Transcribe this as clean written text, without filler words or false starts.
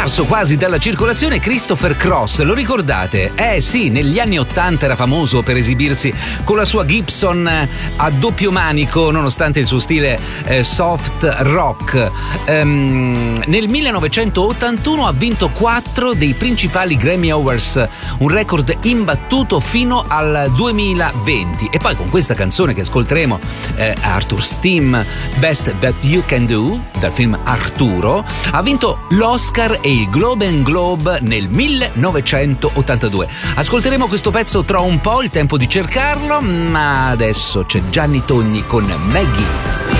scomparso quasi dalla circolazione Christopher Cross, lo ricordate? Sì, negli anni '80 era famoso per esibirsi con la sua Gibson a doppio manico, nonostante il suo stile soft rock. Nel 1981 ha vinto 4 dei principali Grammy Awards, un record imbattuto fino al 2020. E poi con questa canzone che ascolteremo, Arthur's Theme, Best That You Can Do, dal film Arturo, ha vinto l'Oscar e il Globe and Globe nel 1982. Ascolteremo questo pezzo tra un po', il tempo di cercarlo, ma adesso c'è Gianni Togni con Maggie.